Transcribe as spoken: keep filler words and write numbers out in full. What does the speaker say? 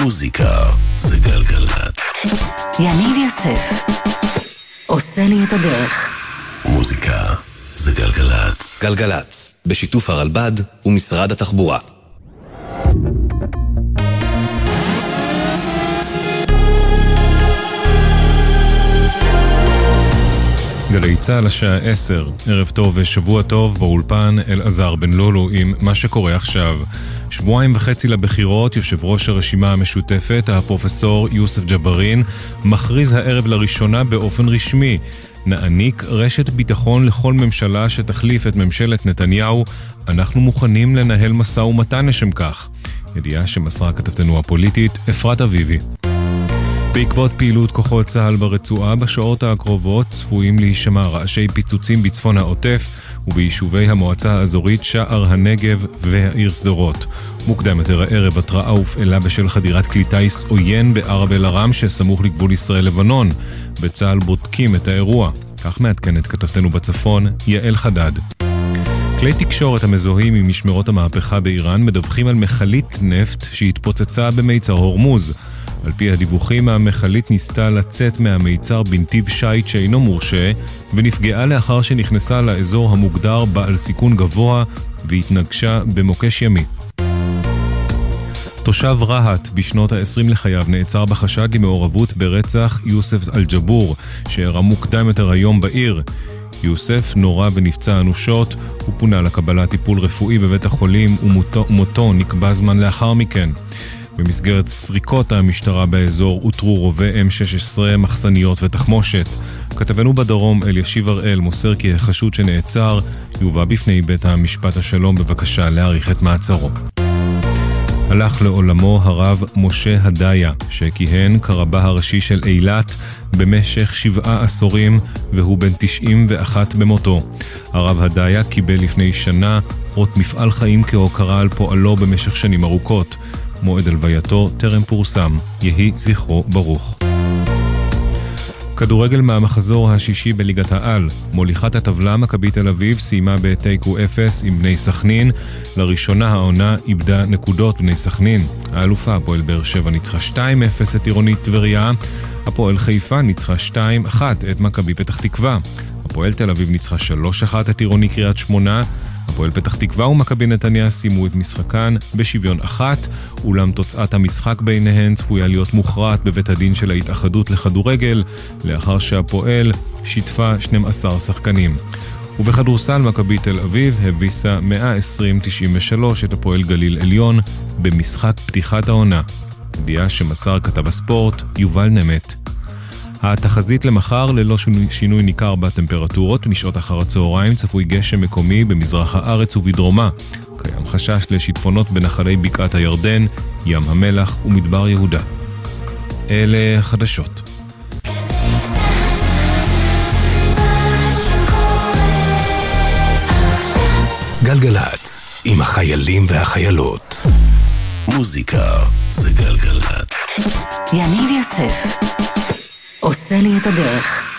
מוזיקה זה גלגלת. יניב יוסף עושה לי את הדרך. מוזיקה זה גלגלת. גלגלת, בשיתוף הרלב"ד ומשרד התחבורה. גלי צהל השעה עשר, ערב טוב ושבוע טוב, באולפן אלעזר בן לולו עם מה שקורה עכשיו. שבועיים וחצי לבחירות, יושב ראש הרשימה המשותפת, הפרופסור יוסף ג'בארין, מכריז הערב לראשונה באופן רשמי: נעניק רשת ביטחון לכל ממשלה שתחליף את ממשלת נתניהו, אנחנו מוכנים לנהל משא ומתן לשם כך. ידיעה שמסרה כתבתנו הפוליטית אפרת אביבי. בעקבות פעילות כוחות צהל ברצועה, בשעות הקרובות צפויים להישמע רעשי פיצוצים בצפון העוטף וביישובי המועצה האזורית שער הנגב והעיר שדרות. מוקדם יותר הערב התראה הופעלה בשל חדירת כלי טיס עוין בערב אל-ערם שסמוך לגבול ישראל-לבנון. בצהל בודקים את האירוע. כך מעדכנת כתבתנו בצפון יעל חדד. כלי תקשורת המזוהים עם משמרות המהפכה באיראן מדווחים על מכלית נפט שהתפוצצה במיצר הורמוז. על פי הדיווחים, המכלית ניסתה לצאת מהמיצר בנתיב שייט שאינו מורשה, ונפגעה לאחר שנכנסה לאזור המוגדר בעל סיכון גבוה והתנגשה במוקש ימי. תושב רהט בשנות ה-עשרים לחייו נעצר בחשד למעורבות ברצח יוסף אל-ג'בור, שאירע מוקדם יותר היום בעיר. יוסף נורה ונפצע אנושות, הוא פונה לקבלת טיפול רפואי בבית החולים ומותו, ומותו נקבע זמן לאחר מכן. במסגרת סריקות המשטרה באזור אותרו רובי אם שש עשרה, מחסניות ותחמושת. כתבנו בדרום אלישיב הראל מוסר כי החשוד שנעצר יובא בפני בית המשפט השלום בבקשה להאריך את מעצרו. הלך לעולמו הרב משה הדיה, שכיהן כרבה הראשי של אילת במשך שבעה עשורים, והוא בן תשעים ואחת במותו. הרב הדיה קיבל לפני שנה אות מפעל חיים כהוקרה על פועלו במשך שנים ארוכות. מועד הלווייתו טרם פורסם, יהי זכרו ברוך. כדורגל מהמחזור השישי בליגת העל. מוליכת הטבלה מכבי תל אביב סיימה בתיקו אפס עם בני סכנין. לראשונה העונה איבדה נקודות בני סכנין. האלופה הפועל באר שבע ניצחה שתיים אפס את עירונית טבריה. הפועל חיפה ניצחה שתיים אחת את מכבי פתח תקווה. הפועל תל אביב ניצחה שלוש אחת את עירוני קריית שמונה. הפועל פתח תקווה ומכבי נתניה סיימו את משחקן בשוויון אחת, אולם תוצאת המשחק ביניהן צפויה להיות מוכרעת בבית הדין של ההתאחדות לכדורגל, לאחר שהפועל שיתפה שנים עשר שחקנים. ובכדורסל מכבי תל אביב הביסה מאה ועשרים תשעים ושלוש את הפועל גליל עליון במשחק פתיחת העונה. ידיעה שמסר כתב הספורט יובל נמת. התחזית למחר ללא שינוי ניכר בטמפרטורות, משעות אחר הצהריים צפוי גשם מקומי במזרח הארץ ובדרומה. קיים חשש לשיטפונות בנחלי בקעת הירדן, ים המלח ומדבר יהודה. אלה חדשות. גלגלת עם החיילים והחיילות. מוזיקה זה גלגלת. יניב יוסף עושה לי את הדרך.